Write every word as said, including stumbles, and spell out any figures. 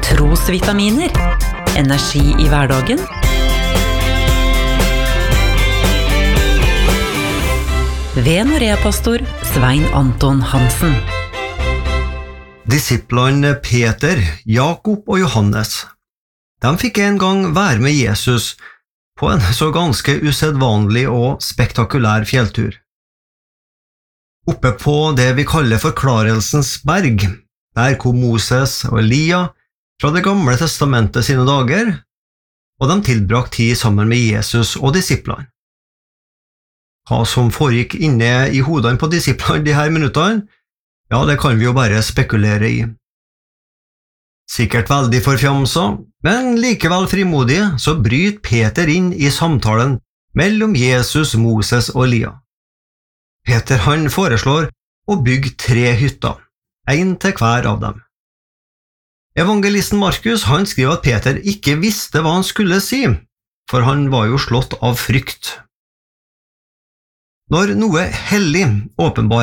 Trosvitaminer. Energi i hverdagen. Ved Norea-pastor Svein Anton Hansen. Disiplene Peter, Jakob og Johannes. De fikk en gang være med Jesus på en så ganske usedvanlig og spektakulær fjelltur. Oppe på det vi kaller Forklarelsens berg, der kom Moses og Elia fra det gamle testamentet sine dager, og de tilbrakt tid sammen med Jesus og disiplene. Hva som foregikk inne i hodene på disiplene de her minuttene, ja, det kan vi jo bare spekulere i. Sikkert veldig forfjamsa, men likevel frimodige, så bryter Peter inn i samtalen mellom Jesus, Moses og Elia. Peter han foreslår å bygge tre hytter, en til hver av dem. Evangelisten Markus han skriver at Peter ikke visste hva han skulle si, for han var jo slått av frykt. Når noe hellig åpenbar